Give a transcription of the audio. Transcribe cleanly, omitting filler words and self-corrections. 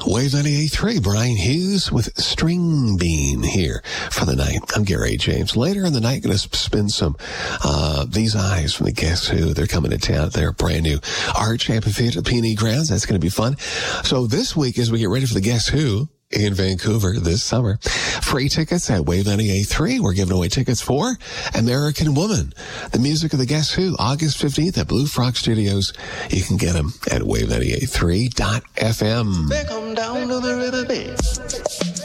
Wave 98.3, Brian Hughes with String Bean here for the night. I'm Gary James. Later in the night, going to spin some These Eyes from the Guess Who. They're coming to town. They're brand new Arch Amphitheater at the P&E Grounds. That's going to be fun. So this week, as we get ready for the Guess Who in Vancouver this summer, free tickets at Wave 98.3. We're giving away tickets for American Woman, the music of the Guess Who, August 15th at Blue Frog Studios. You can get them at wave983.fm. They come down to the riverbed.